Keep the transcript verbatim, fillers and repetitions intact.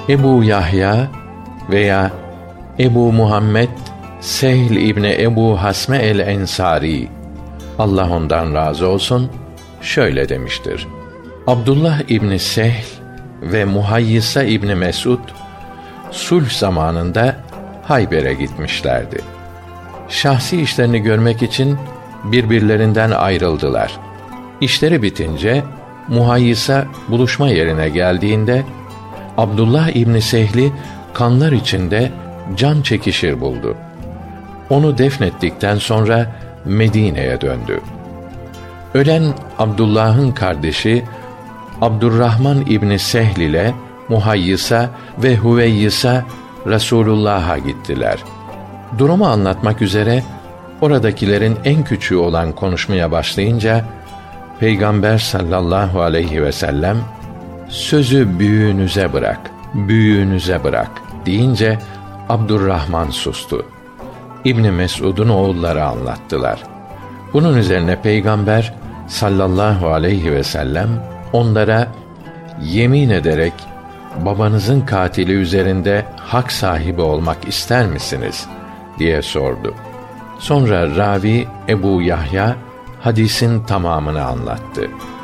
Ebu Yahya veya Ebu Muhammed Sehl İbni Ebu Hasme el-Ensari, Allah ondan razı olsun, şöyle demiştir: Abdullah İbni Sehl ve Muhayyisa İbni Mes'ud sulh zamanında Hayber'e gitmişlerdi. Şahsi işlerini görmek için birbirlerinden ayrıldılar. İşleri bitince Muhayyisa buluşma yerine geldiğinde Abdullah İbni Sehl'i kanlar içinde can çekişir buldu. Onu defnettikten sonra Medine'ye döndü. Ölen Abdullah'ın kardeşi Abdurrahman İbni Sehl ile Muhayyisa ve Hüveyyisa Resulullah'a gittiler. Durumu anlatmak üzere oradakilerin en küçüğü olan konuşmaya başlayınca Peygamber sallallahu aleyhi ve sellem sözü büyüğünüze bırak, büyüğünüze bırak deyince Abdurrahman sustu. İbn Mes'ud'un oğulları anlattılar. Bunun üzerine Peygamber sallallahu aleyhi ve sellem onlara yemin ederek babanızın katili üzerinde hak sahibi olmak ister misiniz diye sordu. Sonra ravi Ebu Yahya hadisin tamamını anlattı.